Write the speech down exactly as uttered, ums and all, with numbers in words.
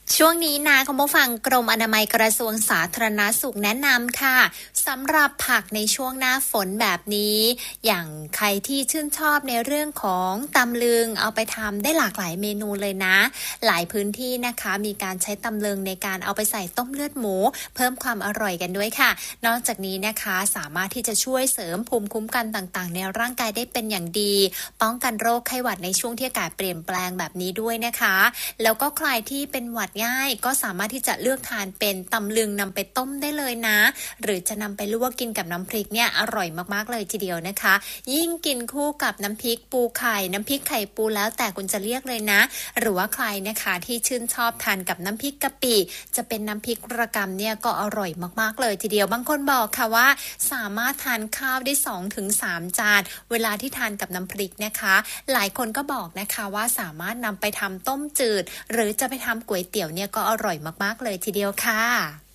ช่วงนี้นะคุณผู้ฟังกรมอนามัยกระทรวงสาธารณสุขแนะนำค่ะสำหรับผักในช่วงหน้าฝนแบบนี้อย่างใครที่ชื่นชอบในเรื่องของตำลึงเอาไปทำได้หลากหลายเมนูเลยนะหลายพื้นที่นะคะมีการใช้ตำลึงในการเอาไปใส่ต้มเลือดหมูเพิ่มความอร่อยกันด้วยค่ะนอกจากนี้นะคะสามารถที่จะช่วยเสริมภูมิคุ้มกันต่างๆในร่างกายได้เป็นอย่างดีป้องกันโรคไข้หวัดในช่วงที่อากาศเปลี่ยนแปลงแบบนี้ด้วยนะคะแล้วก็ใครที่เป็นหวัดง่ายก็สามารถที่จะเลือกทานเป็นตำลึงนำไปต้มได้เลยนะหรือจะนำไปลวกกินกับน้ำพริกเนี่ยอร่อยมากๆเลยทีเดียวนะคะยิ่งกินคู่กับน้ำพริกปูไข่น้ำพริกไข่ปูแล้วแต่คุณจะเรียกเลยนะหรือว่าใครนะคะที่ชื่นชอบทานกับน้ำพริกกะปิจะเป็นน้ำพริกระกำเนี่ยก็อร่อยมากๆเลยทีเดียวบางคนบอกค่ะว่าสามารถทานข้าวได้ สองถึงสาม จานเวลาที่ทานกับน้ำพริกนะคะหลายคนก็บอกนะคะว่าสามารถนำไปทำต้มจืดหรือจะไปทำก๋วยเตี๋ยวเนี่ยก็อร่อยมากๆเลยทีเดียวค่ะ